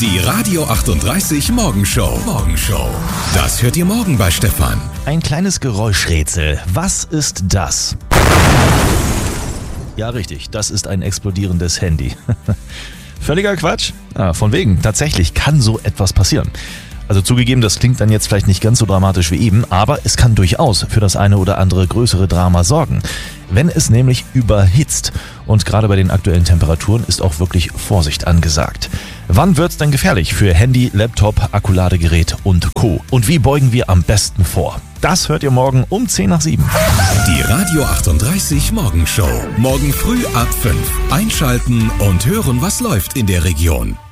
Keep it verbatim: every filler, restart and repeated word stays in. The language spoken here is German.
Die Radio achtunddreißig Morgenshow. Morgenshow. Das hört ihr morgen bei Stefan. Ein kleines Geräuschrätsel. Was ist das? Ja, richtig. Das ist ein explodierendes Handy. Völliger Quatsch. Ah, von wegen. Tatsächlich kann so etwas passieren. Also zugegeben, das klingt dann jetzt vielleicht nicht ganz so dramatisch wie eben, aber es kann durchaus für das eine oder andere größere Drama sorgen. Wenn es nämlich überhitzt. Und gerade bei den aktuellen Temperaturen ist auch wirklich Vorsicht angesagt. Wann wird's denn gefährlich für Handy, Laptop, Akkuladegerät und Co.? Und wie beugen wir am besten vor? Das hört ihr morgen um zehn nach sieben. Die Radio achtunddreißig Morgenshow. Morgen früh ab fünf. Einschalten und hören, was läuft in der Region.